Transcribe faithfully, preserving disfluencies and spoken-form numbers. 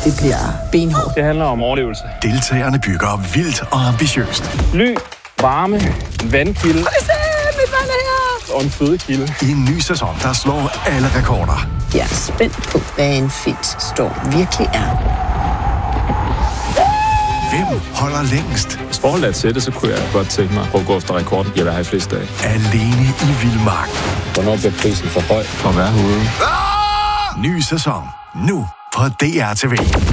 Det bliver benhårdt. Det handler om overlevelse. Deltagerne bygger vildt og ambitiøst. Ly, varme, vandkilde. Mit vand er her! Og en fødekilde. I en ny sæson, der slår alle rekorder. Jeg er spændt på, hvad en fed storm virkelig er. Hvem holder længst? Hvis forholdet er til det, så kunne jeg godt tænke mig at gå efter rekorden. Jeg vil have i flest dage. Alene i vildmark. Hvornår bliver prisen for høj for at være herude? Ah! Ny sæson. Nu på D R T V.